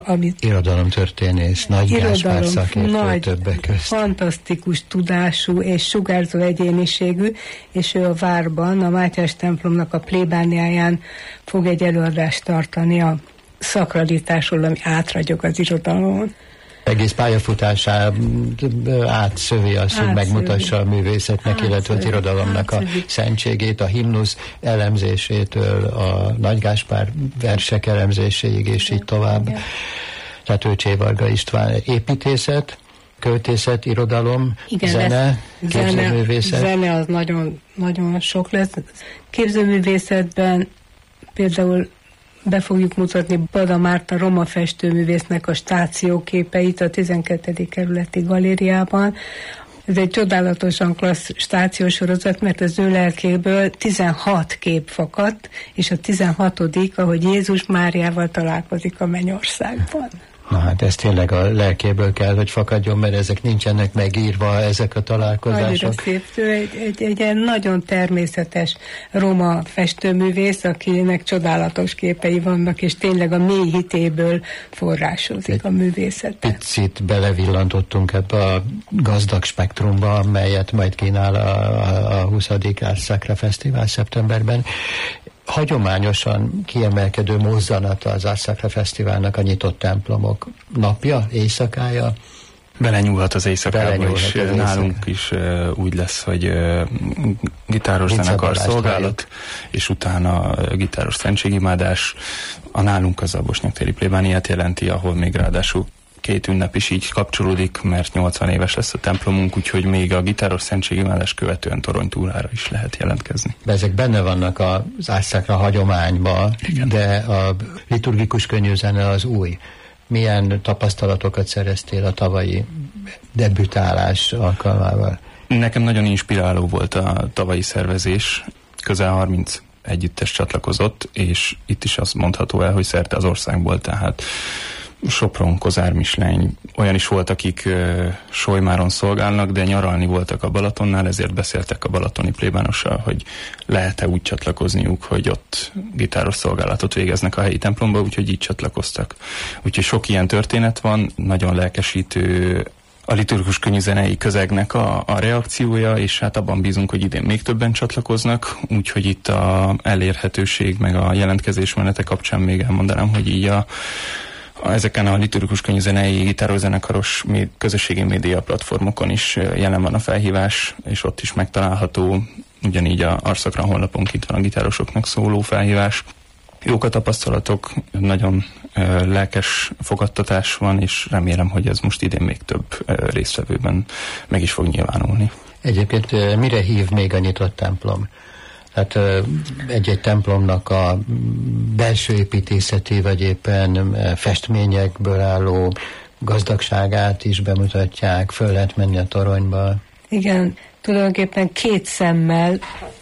amit irodalomtörténész, Nagy Gáspár szakértő többek közt. Fantasztikus tudású és sugárzó egyéniségű, és ő a várban, a Mátyás templomnak a plébániáján fog egy előadást tartani a szakralitásról, ami átragyog az irodalomon. Egész pályafutását átszövi azt, hogy megmutassa a művészetnek, illetve az irodalomnak a szentségét, a himnusz elemzésétől a Nagy Gáspár versek elemzéséig, és így tovább. Igen. Tehát ő Varga István építészet, költészet, irodalom, igen, zene, képzőművészet. Zene az nagyon, nagyon sok lesz. Képzőművészetben például be fogjuk mutatni Bada Márta roma festőművésznek a stációképeit a 12. kerületi galériában. Ez egy csodálatosan klassz stációsorozat, mert az ő lelkéből 16 kép fakadt, és a 16. ahogy Jézus Máriával találkozik a mennyországban. Na hát ez tényleg a lelkéből kell, hogy fakadjon, mert ezek nincsenek megírva, ezek a találkozások. Annyira szép, egy nagyon természetes roma festőművész, akinek csodálatos képei vannak, és tényleg a mély hitéből forrásozik a művészete. Picit belevillantottunk ebbe a gazdag spektrumba, amelyet majd kínál a 20. Art Sacra Fesztivál szeptemberben. Hagyományosan kiemelkedő mozzanata az Art Sacra Fesztiválnak a nyitott templomok napja, éjszakája. Belenyúlhat az éjszakába, és nálunk is úgy lesz, hogy gitáros zenekar szolgálat, és utána gitáros szentségimádás. A nálunk az a Bosnyák-téri plébániát jelenti, ahol még ráadásul 2 ünnep is így kapcsolódik, mert 80 éves lesz a templomunk, úgyhogy még a gitáros szentségimádás követően toronytúrára is lehet jelentkezni. De ezek benne vannak az Art Sacra hagyományban, de a liturgikus könnyűzene az új. Milyen tapasztalatokat szereztél a tavalyi debütálás alkalmával? Nekem nagyon inspiráló volt a tavalyi szervezés. Közel 30 együttes csatlakozott, és itt is azt mondható el, hogy szerte az országból, tehát Sopron, Kozár, Misleny, olyan is volt, akik Solymáron szolgálnak, de nyaralni voltak a Balatonnál, ezért beszéltek a balatoni plébánossal, hogy lehet-e úgy csatlakozniuk, hogy ott gitáros szolgálatot végeznek a helyi templomba, úgyhogy így csatlakoztak. Úgyhogy sok ilyen történet van, nagyon lelkesítő a liturgikus könnyűzenei közegnek a reakciója, és hát abban bízunk, hogy idén még többen csatlakoznak, úgyhogy itt a elérhetőség meg a jelentkezés menete kapcsán még elmondanám, hogy így ezeken a liturgikus könnyűzenei gitározzenekaros közösségi média platformokon is jelen van a felhívás, és ott is megtalálható, ugyanígy a Art Sacra honlapon itt van a gitárosoknak szóló felhívás. Jók a tapasztalatok, nagyon lelkes fogadtatás van, és remélem, hogy ez most idén még több résztvevőben meg is fog nyilvánulni. Egyébként mire hív még a nyitott templom? Tehát egy-egy templomnak a belső építészeti, vagy éppen festményekből álló gazdagságát is bemutatják, föl lehet menni a toronyba. Igen, tulajdonképpen 2 szemmel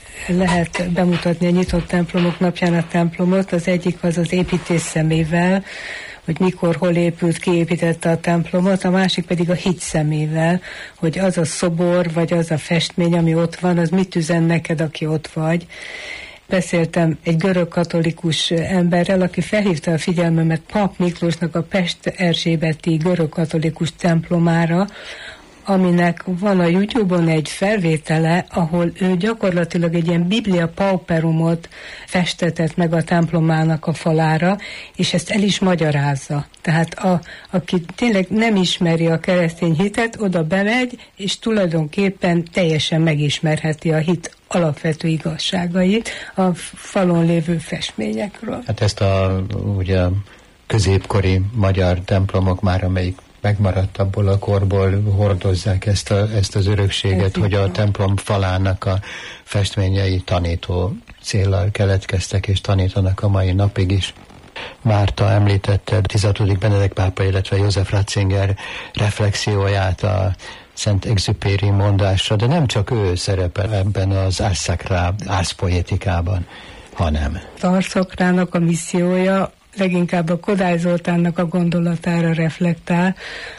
lehet bemutatni a nyitott templomok napján a templomot. Az egyik az az építész szemével, hogy mikor, hol épült, ki építette a templomot, a másik pedig a hit szemével, hogy az a szobor, vagy az a festmény, ami ott van, az mit üzen neked, aki ott vagy. Beszéltem egy görög katolikus emberrel, aki felhívta a figyelmemet Pap Miklósnak a Pest Erzsébeti görög katolikus templomára, aminek van a YouTube-on egy felvétele, ahol ő gyakorlatilag egy ilyen Biblia pauperumot festetett meg a templomának a falára, és ezt el is magyarázza. Tehát aki tényleg nem ismeri a keresztény hitet, oda bemegy, és tulajdonképpen teljesen megismerheti a hit alapvető igazságait a falon lévő festményekről. Hát ezt ugye középkori magyar templomok már, amelyik megmaradt abból a korból, hordozzák ezt az örökséget, hogy a templom falának a festményei tanító céllal keletkeztek, és tanítanak a mai napig is. Márta említette 16. Benedek pápa, illetve József Ratzinger reflexióját a Szent Exupéry mondásra, de nem csak ő szerepel ebben az Ars Sacra árszpoétikában, hanem. Az Ars Sacrának a missziója leginkább a Kodály Zoltánnak a gondolatára reflektál,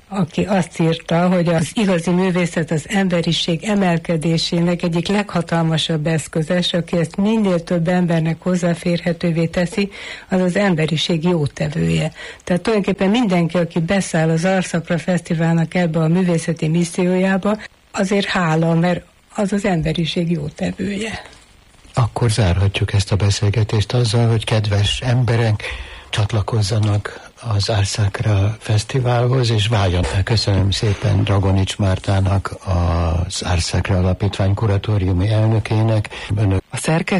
aki azt írta, hogy az igazi művészet az emberiség emelkedésének egyik leghatalmasabb eszköze, és aki ezt minél több embernek hozzáférhetővé teszi, az az emberiség jótevője. Tehát tulajdonképpen mindenki, aki beszáll az Arszakra Fesztiválnak ebbe a művészeti missziójába, azért hála, mert az az emberiség jótevője. Akkor zárhatjuk ezt a beszélgetést azzal, hogy kedves emberek, csatlakozzanak az Arszakra Fesztiválhoz, és váljanak. Köszönöm szépen Dragonics Mártának, az Arszakra Alapítvány kuratóriumi elnökének. A szerkesztő